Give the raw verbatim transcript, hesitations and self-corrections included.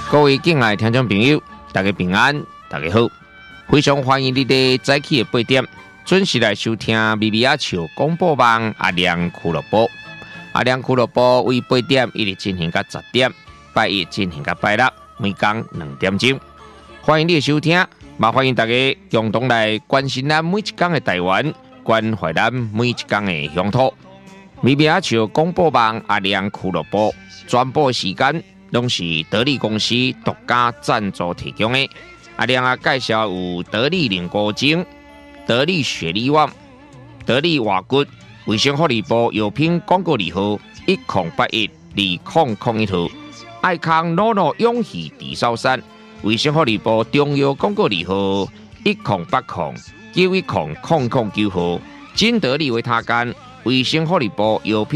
各位敬爱的听众朋友，大家平安，大家好，非常欢迎你哋早起的八点准时来收听咪咪阿笑广播网阿亮俱乐部。阿亮俱乐部为八点一直进行到十点，拜一进行到拜六，每天两点钟。欢迎你的收听，也欢迎大家共同来关心咱每一天的台湾，关怀咱每一天的乡土。咪咪阿笑广播网阿亮俱乐部转播时间拢是得力公司独家赞助提供的。阿亮啊，介绍有得力凝固精、得力雪莉网、得力瓦骨、卫生福利部药品广告字号一零八一二零零一号，爱康诺诺永续地sau山，卫生福利部中药广告字号一零八零九一零零零九号，金得力维他干，卫生福利部药品。